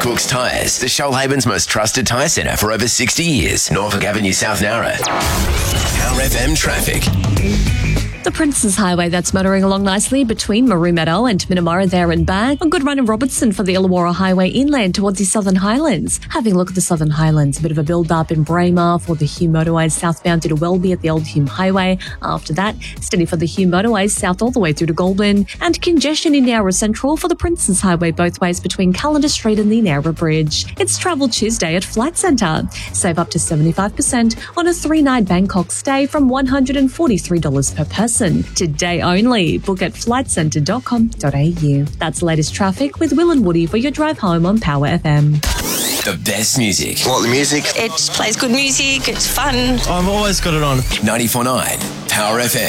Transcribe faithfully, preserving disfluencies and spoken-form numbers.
Cook's Tyres, the Shoalhaven's most trusted tyre centre for over sixty years. Norfolk Avenue, South Nowra. Power F M traffic. The Princes Highway, that's motoring along nicely between Maru Meadow and Minamara there and back. A good run in Robertson for the Illawarra Highway inland towards the Southern Highlands. Having a look at the Southern Highlands, a bit of a build-up in Braemar for the Hume Motorways southbound to Welby at the Old Hume Highway. After that, steady for the Hume Motorways south all the way through to Goulburn. And congestion in Nowra Central for the Princes Highway both ways between Callender Street and the Nowra Bridge. It's Travel Tuesday at Flight Centre. Save up to seventy-five percent on a three-night Bangkok stay from one hundred forty-three dollars per person. Today only. Book at flight centre dot com dot a u. That's the latest traffic with Will and Woody for your drive home on Power F M. The best music. What, the music? It plays good music, it's fun. I've always got it on. ninety-four point nine Power F M.